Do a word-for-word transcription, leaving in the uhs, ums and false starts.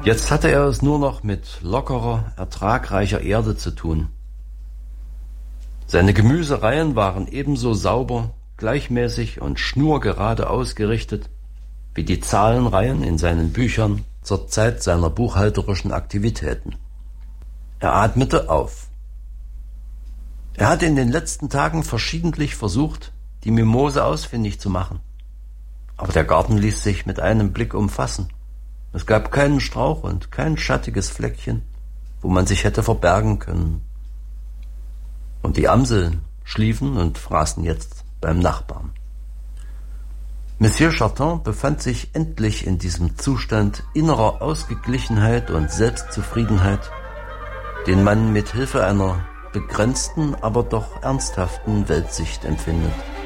Jetzt hatte er es nur noch mit lockerer, ertragreicher Erde zu tun. Seine Gemüsereihen waren ebenso sauber, gleichmäßig und schnurgerade ausgerichtet wie die Zahlenreihen in seinen Büchern zur Zeit seiner buchhalterischen Aktivitäten. Er atmete auf. Er hatte in den letzten Tagen verschiedentlich versucht, die Mimose ausfindig zu machen. Aber der Garten ließ sich mit einem Blick umfassen. Es gab keinen Strauch und kein schattiges Fleckchen, wo man sich hätte verbergen können. Und die Amseln schliefen und fraßen jetzt beim Nachbarn. Monsieur Charton befand sich endlich in diesem Zustand innerer Ausgeglichenheit und Selbstzufriedenheit, den man mit Hilfe einer begrenzten, aber doch ernsthaften Weltsicht empfindet.